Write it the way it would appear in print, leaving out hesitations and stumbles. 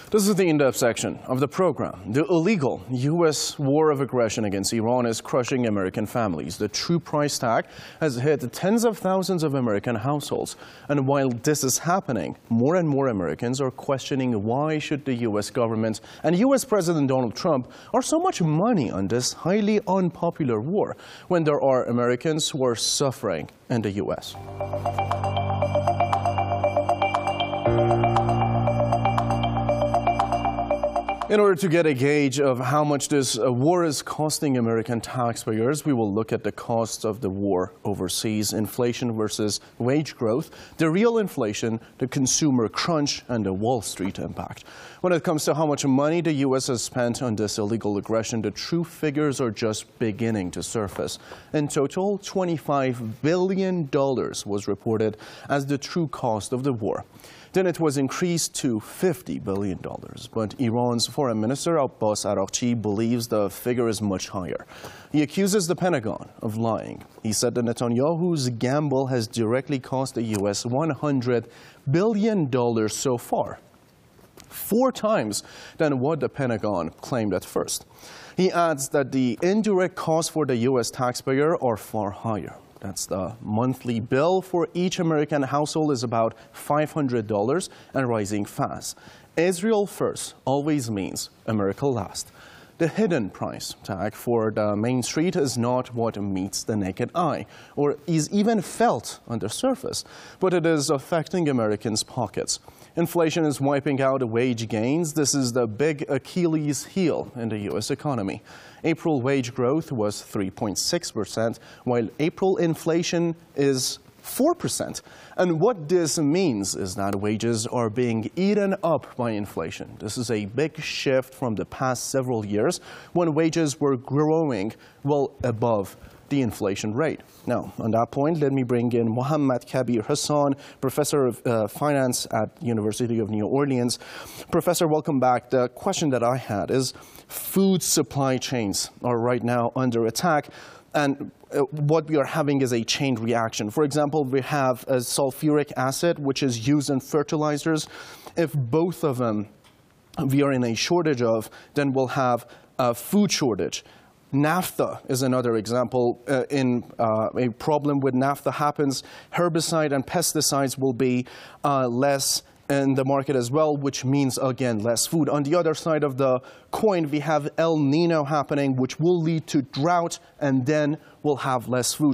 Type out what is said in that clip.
This is the in-depth section of the program. The illegal U.S. war of aggression against Iran is crushing American families. The true price tag has hit tens of thousands of American households. And while this is happening, more and more Americans are questioning why should the U.S. government and U.S. President Donald Trump are so much money on this highly unpopular war when there are Americans who are suffering in the U.S. In order to get a gauge of how much this war is costing American taxpayers, we will look at the costs of the war overseas, inflation versus wage growth, the real inflation, the consumer crunch, and the Wall Street impact. When it comes to how much money the U.S. has spent on this illegal aggression, the true figures are just beginning to surface. In total, $25 billion was reported as the true cost of the war. Then it was increased to $50 billion. But Iran's Foreign Minister Abbas Araghchi believes the figure is much higher. He accuses the Pentagon of lying. He said that Netanyahu's gamble has directly cost the U.S. $100 billion so far, 4 times than what the Pentagon claimed at first. He adds that the indirect costs for the U.S. taxpayer are far higher. That's the monthly bill for each American household is about $500 and rising fast. Israel first always means America last. The hidden price tag for the main street is not what meets the naked eye or is even felt on the surface, but it is affecting Americans' pockets. Inflation is wiping out wage gains. This is the big Achilles heel in the U.S. economy. April wage growth was 3.6%, while April inflation is 4%. And what this means is that wages are being eaten up by inflation. This is a big shift from the past several years when wages were growing well above the inflation rate. Now, on that point, let me bring in Mohammad Kabir Hassan, professor of finance at University of New Orleans. Professor, welcome back. The question that I had is food supply chains are right now under attack. And what we are having is a chain reaction. For example, we have a sulfuric acid, which is used in fertilizers. If both of them we are in a shortage of, then we'll have a food shortage. Naphtha is another example. A problem with naphtha happens, herbicide and pesticides will be less in the market as well, which means, again, less food. On the other side of the coin, we have El Nino happening, which will lead to drought, and then we'll have less food.